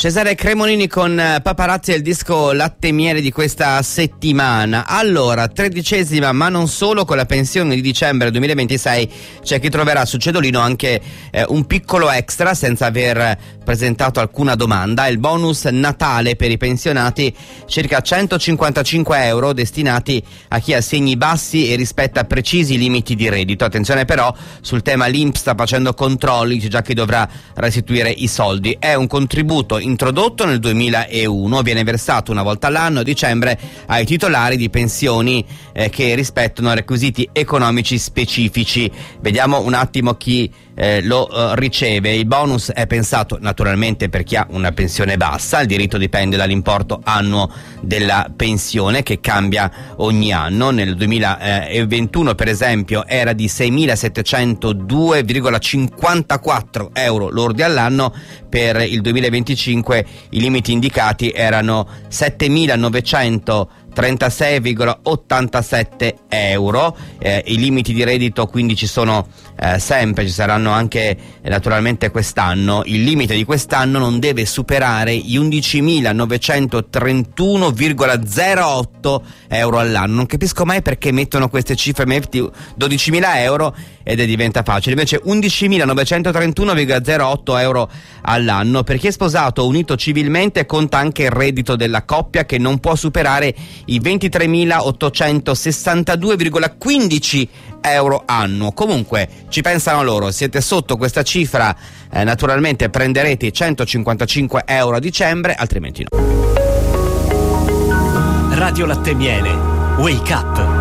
Cesare Cremonini con Paparazzi e il disco Latte e Miele di questa settimana. Allora, 13ª ma non solo, con la pensione di dicembre 2026 c'è chi troverà su Cedolino anche un piccolo extra senza aver presentato alcuna domanda: il bonus Natale per i pensionati, circa 155 euro destinati a chi ha segni bassi e rispetta precisi limiti di reddito. Attenzione però, sul tema l'INPS sta facendo controlli, c'è già chi dovrà restituire i soldi. È un contributo introdotto nel 2001, viene versato una volta all'anno a dicembre ai titolari di pensioni che rispettano requisiti economici specifici. Vediamo un attimo chi lo riceve. Il bonus è pensato naturalmente per chi ha una pensione bassa, il diritto dipende dall'importo annuo della pensione che cambia ogni anno. Nel 2021 per esempio era di 6.702,54 euro lordi all'anno, per il 2025 i limiti indicati erano 7.936,87 euro. I limiti di reddito quindi ci sono sempre, ci saranno anche naturalmente quest'anno. Il limite di quest'anno non deve superare gli 11.931,08 euro all'anno. Non capisco mai perché mettono queste cifre, metti 12.000 euro ed diventa facile, invece 11.931,08 euro all'anno. Per chi è sposato o unito civilmente conta anche il reddito della coppia, che non può superare i 23.862,15 euro annuo. Comunque ci pensano loro, siete sotto questa cifra, naturalmente prenderete i 155 euro a dicembre, altrimenti no. Radio Latte e Miele, Wake Up.